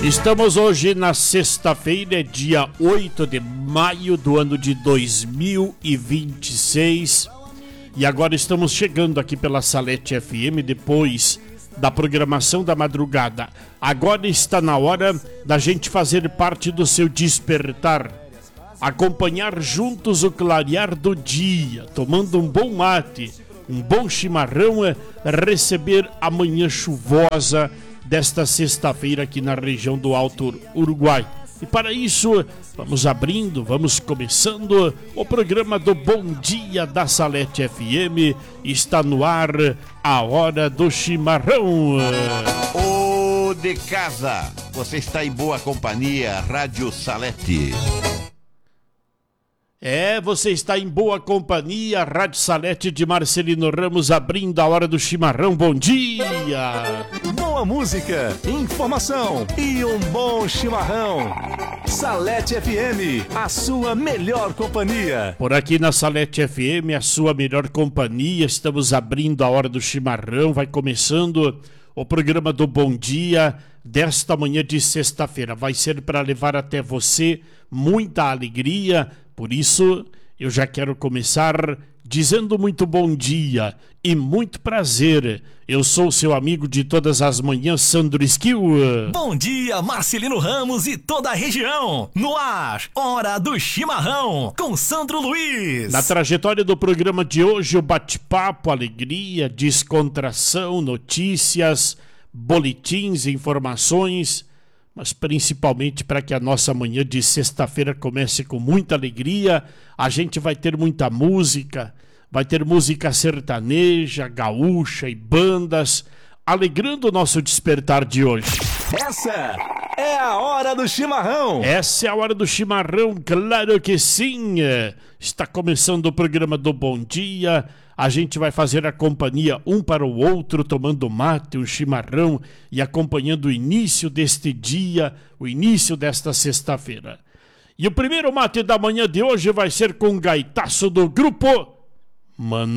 Estamos hoje na sexta-feira, dia 8 de maio do ano de 2026. E agora estamos chegando aqui pela Salete FM depois da programação da madrugada. Agora está na hora da gente fazer parte do seu despertar. Acompanhar juntos o clarear do dia, tomando um bom mate, um bom chimarrão, receber a manhã chuvosa desta sexta-feira aqui na região do Alto Uruguai. E para isso, vamos começando o programa do Bom Dia da Salete FM. Está no ar a Hora do Chimarrão. Ô de casa, você está em boa companhia, Rádio Salete. Você está em boa companhia, Rádio Salete de Marcelino Ramos, abrindo a Hora do Chimarrão. Bom dia! Boa música, informação e um bom chimarrão. Salete FM, a sua melhor companhia. Por aqui na Salete FM, a sua melhor companhia, estamos abrindo a Hora do Chimarrão. Vai começando o programa do Bom Dia desta manhã de sexta-feira. Vai ser para levar até você muita alegria. Por isso, eu já quero começar dizendo muito bom dia e muito prazer. Eu sou seu amigo de todas as manhãs, Sandro Esquil. Bom dia, Marcelino Ramos e toda a região. No ar, Hora do Chimarrão, com Sandro Luiz. Na trajetória do programa de hoje, o bate-papo, alegria, descontração, notícias, boletins, informações, mas principalmente para que a nossa manhã de sexta-feira comece com muita alegria. A gente vai ter muita música, vai ter música sertaneja, gaúcha e bandas, alegrando o nosso despertar de hoje. Essa é a Hora do Chimarrão. Essa é a Hora do Chimarrão, claro que sim. Está começando o programa do Bom Dia. A gente vai fazer a companhia um para o outro, tomando mate, um chimarrão e acompanhando o início deste dia, o início desta sexta-feira. E o primeiro mate da manhã de hoje vai ser com o gaitaço do grupo Mano